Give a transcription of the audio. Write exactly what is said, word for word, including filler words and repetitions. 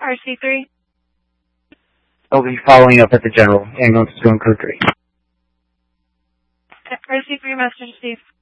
R C three. I'll be following up at the General. Ambulance is going code three. R C three, Master Steve.